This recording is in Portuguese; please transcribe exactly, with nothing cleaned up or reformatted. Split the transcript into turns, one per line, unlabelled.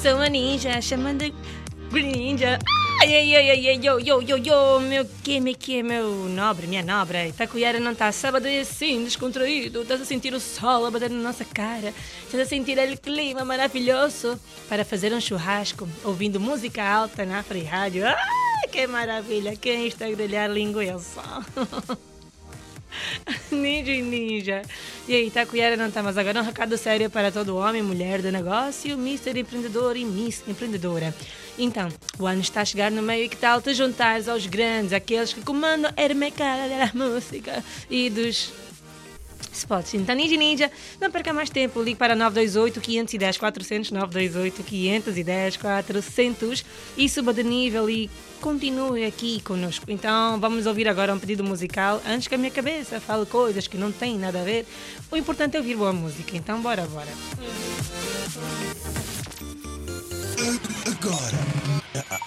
sou uma ninja, chamando Ninja. Ai, ai, ai, ai, ai, yo, yo, yo, yo, meu que, meu que, meu nobre, minha nobre. Itacoiara não está sábado e assim, descontraído. Estás a sentir o sol a bater na nossa cara. Estás a sentir aquele clima maravilhoso para fazer um churrasco, ouvindo música alta na Free Rádio. Ai, que maravilha, quem está a grelhar linguiça? Ninja e ninja. E aí, Itacoiara não está, mas agora um recado sério para todo homem, mulher de negócio, mister Empreendedor e Miss Empreendedora. Então, o ano está a chegar no meio e que tal te juntares aos grandes, aqueles que comandam a mercado da música e dos spots. Então, Ninja Ninja, não perca mais tempo, ligue para nove dois oito, quinhentos e dez, quatrocentos, nove dois oito, quinhentos e dez, quatrocentos e suba de nível e continue aqui conosco. Então, vamos ouvir agora um pedido musical antes que a minha cabeça fale coisas que não têm nada a ver. O importante é ouvir boa música. Então, bora, bora.
Agora,